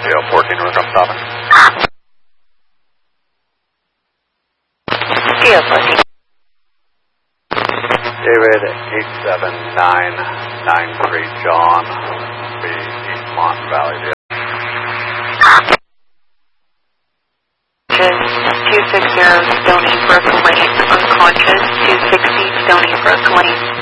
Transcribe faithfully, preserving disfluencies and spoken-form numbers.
Geo fourteen, we're from stopping. Geo fourteen. David eight seven nine nine three John, be East Mont Valley. two sixty Stony Brook Lane, unconscious, two sixty Stony Brook Lane.